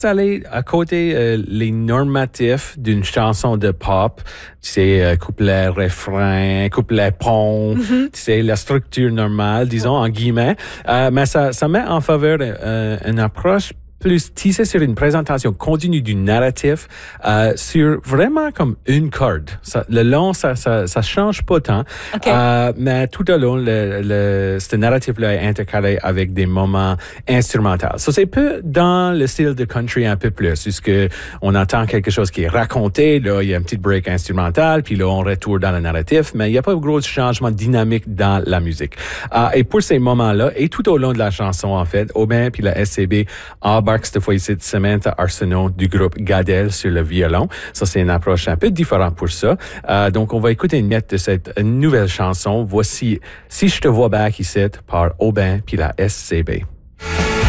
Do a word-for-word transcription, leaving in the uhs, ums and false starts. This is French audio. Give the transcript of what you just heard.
aller à côté euh, les normatifs d'une chanson de pop, tu sais, euh, couplet, refrain, couplet, pont, mm-hmm. tu sais, la structure normale, disons, en guillemets. Euh, mais ça, ça met en faveur euh, une approche plus tissé sur une présentation continue du narratif euh, sur vraiment comme une corde. Ça, le long, ça, ça, ça change pas tant, okay. euh, mais tout au long, le, le, ce narratif-là est intercalé avec des moments instrumentaux. So, c'est peu dans le style de country un peu plus, puisque on entend quelque chose qui est raconté, là, il y a un petit break instrumental, puis là, on retourne dans le narratif, mais il n'y a pas de gros changement dynamique dans la musique. Euh, et pour ces moments-là, et tout au long de la chanson, en fait, Aubin puis la S C B embarquent cette fois ici de Samantha Arsenault du groupe Gadel sur le violon. Ça, c'est une approche un peu différente pour ça. Euh, donc, on va écouter une miette de cette nouvelle chanson. Voici « Si je te vois back ici » par Aubin puis la S C B.